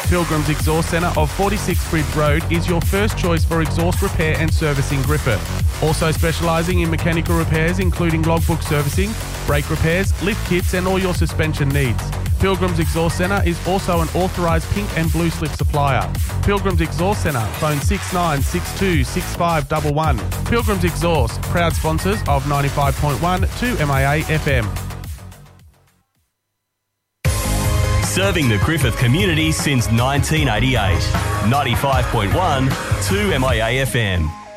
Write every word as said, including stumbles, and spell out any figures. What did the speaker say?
Pilgrim's Exhaust Centre of forty-six Bridge Road is your first choice for exhaust repair and service in Griffith. Also specialising in mechanical repairs including logbook servicing, brake repairs, lift kits and all your suspension needs. Pilgrim's Exhaust Centre is also an authorised pink and blue slip supplier. Pilgrim's Exhaust Centre, phone six nine six two six five one one. Pilgrim's Exhaust, proud sponsors of ninety-five point one two M A A F M. Serving the Griffith community since nineteen eighty-eight. ninety-five point one two M A A F M.